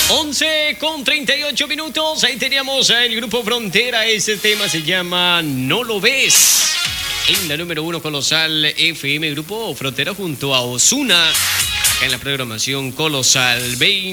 11:38. Ahí teníamos el grupo Frontera. Ese tema se llama No lo ves. En la número 1 Colosal FM, grupo Frontera junto a Ozuna. Acá en la programación Colosal 20.